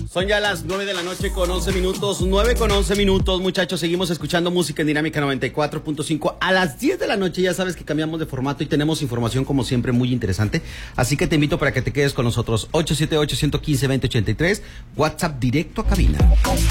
Son ya las 9 de la noche con 11 minutos, 9 con 11 minutos, muchachos, seguimos escuchando música en Dinámica 94.5. A las 10 de la noche ya sabes que cambiamos de formato y tenemos información como siempre muy interesante, así que te invito para que te quedes con nosotros. 878-115-2083, WhatsApp directo a cabina.